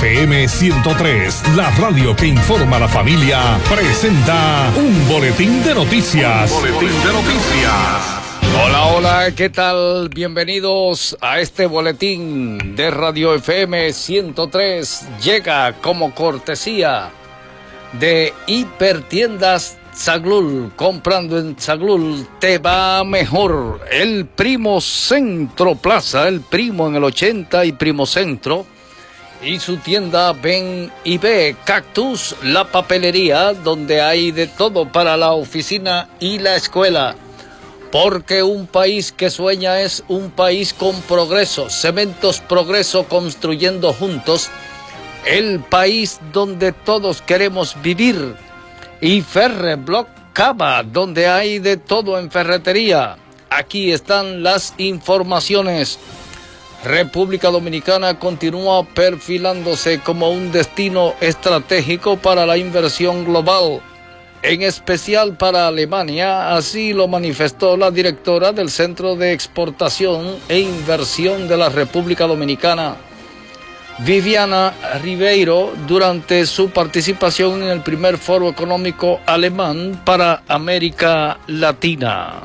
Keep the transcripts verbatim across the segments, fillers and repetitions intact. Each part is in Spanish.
F M ciento tres, la radio que informa a la familia, presenta un boletín de noticias. Un boletín de noticias. Hola, hola, ¿qué tal? Bienvenidos a este boletín de Radio F M ciento tres. Llega como cortesía de Hipertiendas Zaglul. Comprando en Zaglul te va mejor. El Primo Centro Plaza, el Primo en el ochenta y Primo Centro. Y su tienda Ven y Ve, Cactus, la papelería, donde hay de todo para la oficina y la escuela. Porque un país que sueña es un país con progreso. Cementos Progreso, construyendo juntos el país donde todos queremos vivir. Y Ferreblock Cava, donde hay de todo en ferretería. Aquí están las informaciones. República Dominicana continúa perfilándose como un destino estratégico para la inversión global, en especial para Alemania. Así lo manifestó la directora del Centro de Exportación e Inversión de la República Dominicana, Viviana Ribeiro, durante su participación en el primer Foro Económico Alemán para América Latina.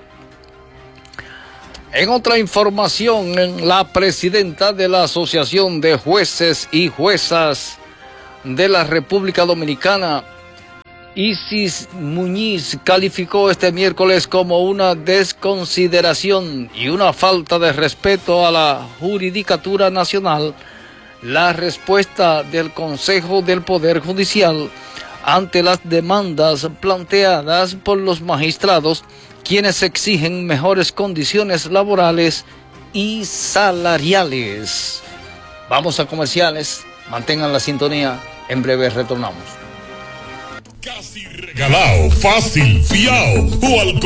En otra información, la presidenta de la Asociación de Jueces y Juezas de la República Dominicana, Isis Muñiz, calificó este miércoles como una desconsideración y una falta de respeto a la Judicatura Nacional la respuesta del Consejo del Poder Judicial ante las demandas planteadas por los magistrados, quienes exigen mejores condiciones laborales y salariales. Vamos a comerciales, mantengan la sintonía, en breve retornamos. Casi regalado, fácil, fiao o al